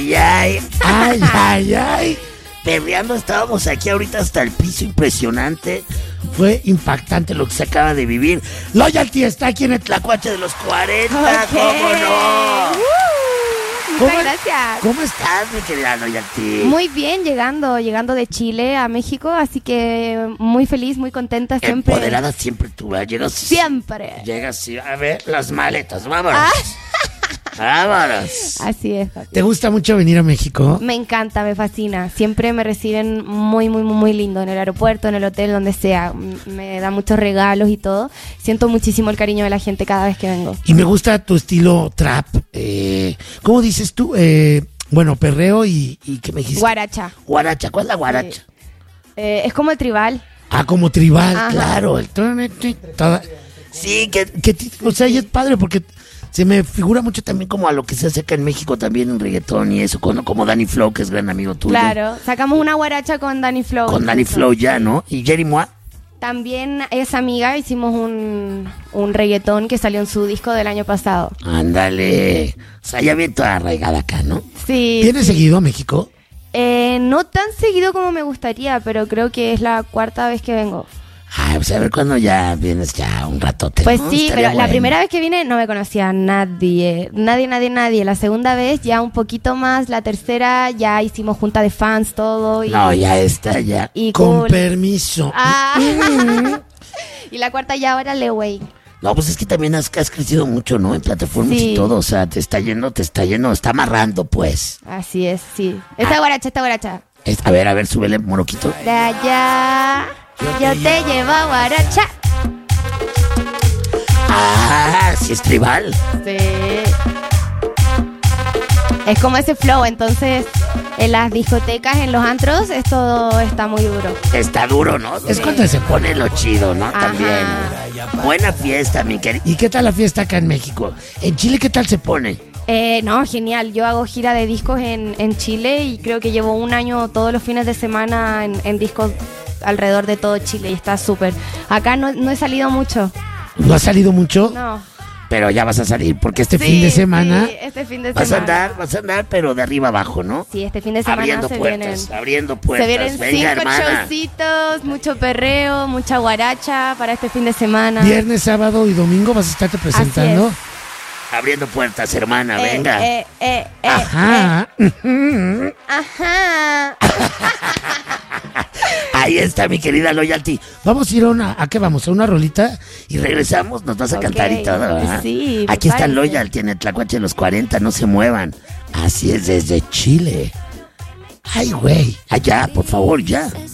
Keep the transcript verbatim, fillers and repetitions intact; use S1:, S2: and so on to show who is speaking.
S1: ay, ay, ay, ay, ay. Perreando estábamos aquí ahorita hasta el piso, impresionante. Fue impactante lo que se acaba de vivir. Loyalty está aquí en el Tlacuache de los cuarenta,
S2: Okay.
S1: ¿cómo no?
S2: Uh, muchas gracias.
S1: ¿Cómo estás, mi querida Loyalty?
S2: Muy bien, llegando, llegando de Chile a México, así que muy feliz, muy contenta siempre.
S1: Empoderada siempre tú, ¿eh? Llegas...
S2: Siempre.
S1: Llegas, sí, a ver, las maletas, vámonos.
S2: Ah.
S1: Vámonos.
S2: Así es, papi.
S3: ¿Te gusta mucho venir a México?
S2: Me encanta, me fascina. Siempre me reciben muy, muy, muy lindo en el aeropuerto, en el hotel, donde sea. M- Me dan muchos regalos y todo. Siento muchísimo el cariño de la gente cada vez que vengo.
S3: Y me gusta tu estilo trap. Eh, ¿Cómo dices tú? Eh, bueno, perreo y, y ¿qué me dijiste?
S2: Guaracha.
S1: Guaracha, ¿cuál es la guaracha?
S2: Eh, es como el tribal.
S3: Ah, como tribal,
S2: Ajá.
S3: claro. El tron- toda-
S1: Sí, que,
S3: que ti- o sea, y es padre porque
S1: se me figura mucho también como a lo que se hace acá en México también en reggaetón y eso, como, como Danny Flow, que es gran amigo tuyo.
S2: Claro. Sacamos una guaracha con Danny Flow.
S1: Con Danny
S2: incluso.
S1: Flow ya, ¿no? Y Jerry Moa.
S2: También es amiga, hicimos un, un reggaetón que salió en su disco del año pasado.
S1: Ándale. O sea, ya bien toda arraigada acá, ¿no?
S2: Sí.
S3: ¿vienes seguido a México?
S2: Eh, no tan seguido como me gustaría, pero creo que es la cuarta vez que vengo.
S1: Ay, pues a ver cuándo ya vienes ya un ratote.
S2: Pues
S1: ¿no?
S2: sí,
S1: Estaría
S2: pero la
S1: bueno.
S2: primera vez que vine no me conocía a nadie, nadie, nadie, nadie. La segunda vez ya un poquito más, la tercera ya hicimos junta de fans, todo. Y,
S1: No, ya está, ya.
S2: y
S3: Con
S2: cool.
S3: permiso.
S2: Ah. Y la cuarta ya ahora le güey.
S1: No, pues es que también has, has crecido mucho, ¿no? En plataformas
S2: Sí.
S1: y todo, o sea, te está yendo, te está yendo, está amarrando, pues.
S2: Así es, sí. Esta guaracha, esta guaracha.
S1: Es- a ver, a ver, súbele, moroquito.
S2: De allá, yo te llevo a guaracha.
S1: Ah, sí es tribal.
S2: Sí. Es como ese flow, entonces en las discotecas, en los antros, esto está muy duro.
S1: Está duro, ¿no? Es cuando se pone lo chido, ¿no?
S2: Ajá.
S1: También. Buena fiesta, mi querido.
S3: ¿Y qué tal la fiesta acá en México?
S1: En Chile, ¿qué tal se pone?
S2: Eh, no, genial. Yo hago gira de discos en, en Chile y creo que llevo un año todos los fines de semana en, en discos alrededor de todo Chile y está súper. Acá no, no he salido mucho.
S3: ¿No has salido mucho?
S2: No.
S1: Pero ya vas a salir, porque
S3: Este
S2: Sí,
S3: fin de semana.
S2: sí, este fin de
S1: vas a
S2: semana.
S1: andar, vas a andar, pero de arriba abajo, ¿no?
S2: Sí, este fin de semana
S1: Abriendo
S2: se
S1: puertas,
S2: vienen.
S1: abriendo puertas.
S2: Se vienen
S1: Venga,
S2: cinco
S1: hermana.
S2: showcitos, mucho perreo, mucha guaracha para este fin de semana.
S3: Viernes, sábado y domingo vas a estarte presentando.
S1: Abriendo puertas, hermana,
S2: Eh,
S1: venga.
S2: Eh, eh, eh,
S3: Ajá.
S2: eh. Ajá.
S1: Ahí está, mi querida Loyalty.
S3: Vamos a ir a una. ¿A qué vamos? ¿A una rolita?
S1: Y regresamos, nos vas a
S2: Ok,
S1: cantar y todo, ¿verdad?
S2: sí,
S1: Aquí está
S2: prepárense.
S1: Loyalty en el Tlacuache de los cuarenta, no se muevan. Así es, desde Chile. Ay, güey, allá, por favor, ya.